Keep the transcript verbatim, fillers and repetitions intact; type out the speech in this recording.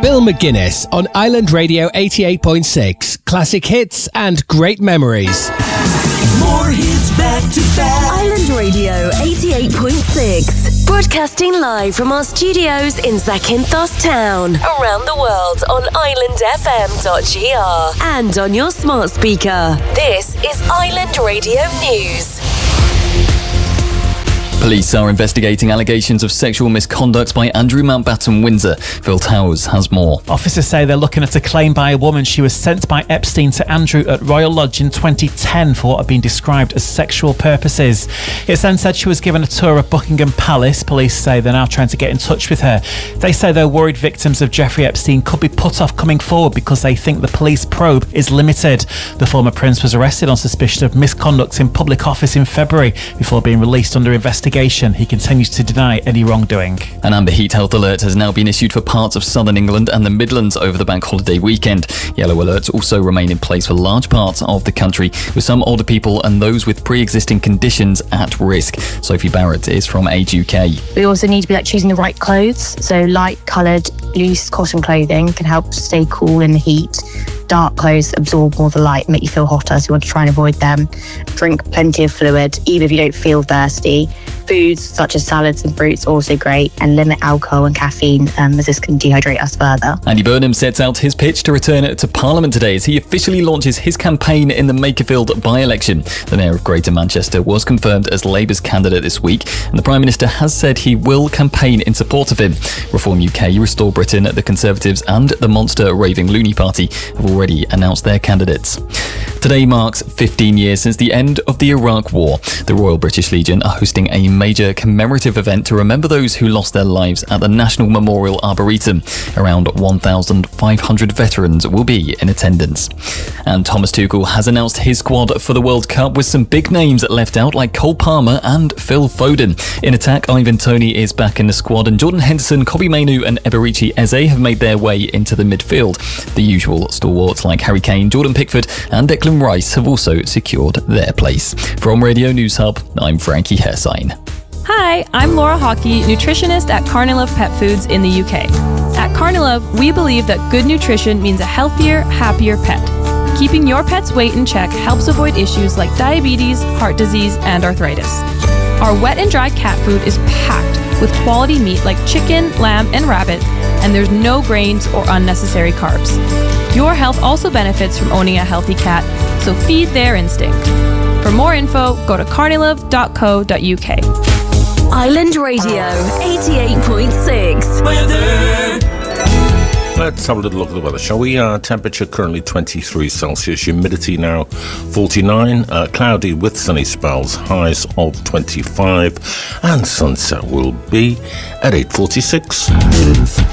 Phil McGuinness on Island Radio eighty-eight point six. Classic hits and great memories. More hits back to back. Island Radio eighty-eight point six. Broadcasting live from our studios in Zakynthos Town. Around the world on island f m dot g r. And on your smart speaker. This is Island Radio News. Police are investigating allegations of sexual misconduct by Andrew Mountbatten Windsor. Phil Towers has more. Officers say they're looking at a claim by a woman she was sent by Epstein to Andrew at Royal Lodge in twenty ten for what had been described as sexual purposes. It's then said she was given a tour of Buckingham Palace. Police say they're now trying to get in touch with her. They say they're worried victims of Jeffrey Epstein could be put off coming forward because they think the police probe is limited. The former prince was arrested on suspicion of misconduct in public office in February before being released under investigation. He continues to deny any wrongdoing. An amber heat health alert has now been issued for parts of southern England and the Midlands over the bank holiday weekend. Yellow alerts also remain in place for large parts of the country, with some older people and those with pre-existing conditions at risk. Sophie Barrett is from Age U K. We also need to be like choosing the right clothes. So light coloured, loose cotton clothing can help stay cool in the heat. Dark clothes absorb more of the light, make you feel hotter, so you want to try and avoid them. Drink plenty of fluid, even if you don't feel thirsty. Foods such as salads and fruits are also great, and limit alcohol and caffeine um, as this can dehydrate us further. Andy Burnham sets out his pitch to return to Parliament today as he officially launches his campaign in the Makerfield by-election. The Mayor of Greater Manchester was confirmed as Labour's candidate this week, and the Prime Minister has said he will campaign in support of him. Reform U K, Restore Britain, the Conservatives and the monster raving Looney Party have already announced their candidates. Today marks fifteen years since the end of the Iraq War. The Royal British Legion are hosting a major commemorative event to remember those who lost their lives at the National Memorial Arboretum. Around one thousand five hundred veterans will be in attendance. And Thomas Tuchel has announced his squad for the World Cup with some big names left out like Cole Palmer and Phil Foden. In attack, Ivan Toney is back in the squad and Jordan Henderson, Kobbie Mainoo and Eberechi Eze have made their way into the midfield. The usual stalwarts like Harry Kane, Jordan Pickford and Declan Rice have also secured their place. From Radio News Hub, I'm Frankie Hersign. Hi, I'm Laura Hockey, nutritionist at Carnilove Pet Foods in the U K. At Carnilove, we believe that good nutrition means a healthier, happier pet. Keeping your pet's weight in check helps avoid issues like diabetes, heart disease, and arthritis. Our wet and dry cat food is packed with quality meat like chicken, lamb, and rabbit, and there's no grains or unnecessary carbs. Your health also benefits from owning a healthy cat, so feed their instinct. For more info, go to carnilove dot co dot u k. Island Radio eighty-eight point six. Weather. Let's have a little look at the weather, shall we? Uh, temperature currently twenty-three Celsius, humidity now forty-nine, uh, cloudy with sunny spells, highs of twenty-five, and sunset will be at eight forty-six.